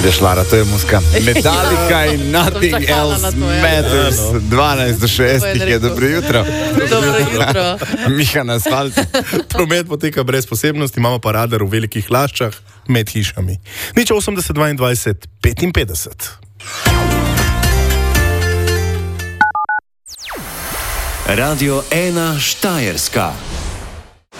Vidiš, Lara, to je muska. Metallica in Nothing Else Matters. 12 do 6 je. Dobro jutro. Dobro jutro. Miha na asfaltu. Promet poteka brez posebnosti, imamo pa radar v velikih laščah med hišami. Nič 80 22 55. Radio 1 Štajerska.